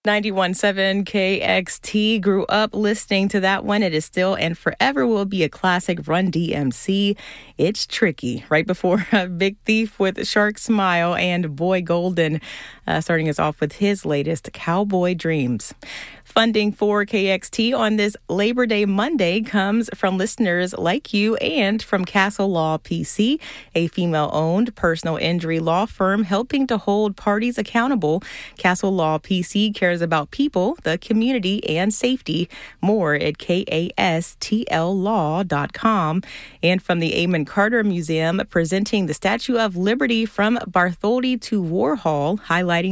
91.7 KXT. Grew up listening to that one. It is still and forever will be a classic. Run DMC. It's tricky. Right before Big Thief with Shark Smile and Boy Golden, starting us off with his latest, Cowboy Dreams. Funding for KXT on this Labor Day Monday comes from listeners like you and from Castle Law PC, a female-owned personal injury law firm helping to hold parties accountable. Castle Law PC cares about people, the community, and safety. More at KASTLlaw.com. And from the Amon Carter Museum, presenting the Statue of Liberty from Bartholdi to Warhol, highlighting